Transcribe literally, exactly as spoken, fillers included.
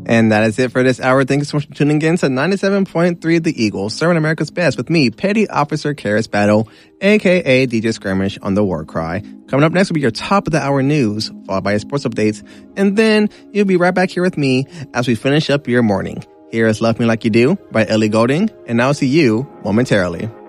And that is it for this hour. Thank you so much for tuning in to ninety-seven point three The Eagle, serving America's best with me, Petty Officer Karis Battle, a k a. D J Skirmish on the War Cry. Coming up next will be your top of the hour news, followed by your sports updates, and then you'll be right back here with me as we finish up your morning. Here is Love Me Like You Do by Ellie Goulding, and I'll see you momentarily.